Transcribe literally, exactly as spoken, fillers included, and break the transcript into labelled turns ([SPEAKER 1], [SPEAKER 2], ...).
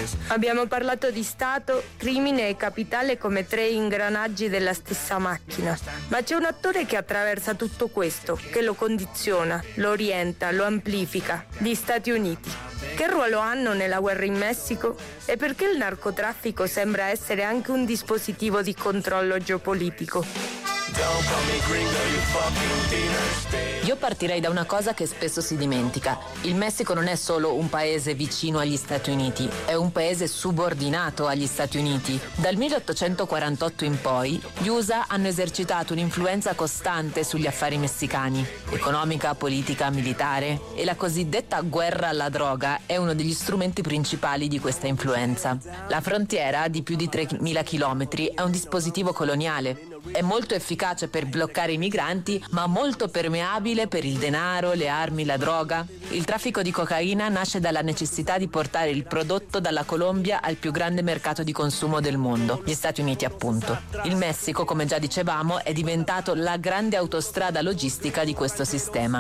[SPEAKER 1] Abbiamo parlato di Stato, crimine e capitale come tre ingranaggi della stessa macchina. Ma c'è un attore che attraversa tutto questo, che lo condiziona, lo orienta, lo amplifica. Gli Stati Uniti. Che ruolo hanno nella guerra in Messico? E perché il narcotraffico sembra essere anche un dispositivo di controllo geopolitico?
[SPEAKER 2] Io partirei da una cosa che spesso si dimentica. Il Messico non è solo un paese vicino agli Stati Uniti, è un paese subordinato agli Stati Uniti. Dal milleottocentoquarantotto in poi, gli U S A hanno esercitato un'influenza costante sugli affari messicani, economica, politica, militare, e la cosiddetta guerra alla droga è uno degli strumenti principali di questa influenza. La frontiera, di più di tremila chilometri, è un dispositivo coloniale. È molto efficace per bloccare i migranti, ma molto permeabile per il denaro, le armi, la droga. Il traffico di cocaina nasce dalla necessità di portare il prodotto dalla Colombia al più grande mercato di consumo del mondo, gli Stati Uniti appunto. Il Messico, come già dicevamo, è diventato la grande autostrada logistica di questo sistema.